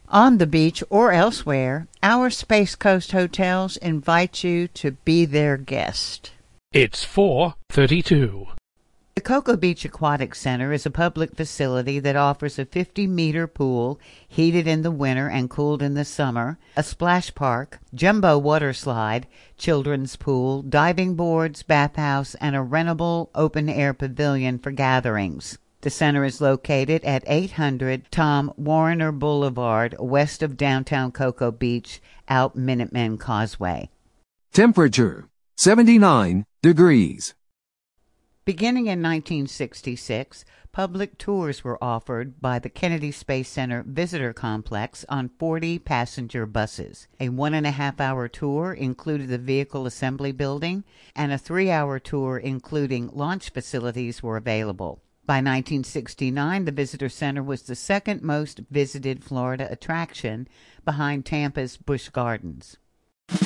On the beach or elsewhere, our Space Coast hotels invite you to be their guest. It's 4:32. The Cocoa Beach Aquatic Center is a public facility that offers a 50-meter pool heated in the winter and cooled in the summer, a splash park, jumbo water slide, children's pool, diving boards, bathhouse, and a rentable open-air pavilion for gatherings. The center is located at 800 Tom Warner Boulevard, west of downtown Cocoa Beach, out Minutemen Causeway. Temperature, 79 degrees. Beginning in 1966, public tours were offered by the Kennedy Space Center Visitor Complex on 40 passenger buses. A 1.5-hour tour included the Vehicle Assembly Building, and a 3-hour tour including launch facilities were available. By 1969, the Visitor Center was the second most visited Florida attraction behind Tampa's Busch Gardens.